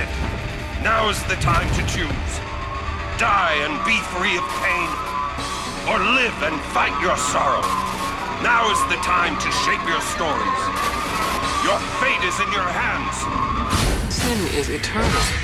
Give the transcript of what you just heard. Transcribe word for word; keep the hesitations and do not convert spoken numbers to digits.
dead. Now is the time to choose. Die and be free of pain, or live and fight your sorrow. Now is the time to shape your stories. Your fate is in your hands. Sin is eternal.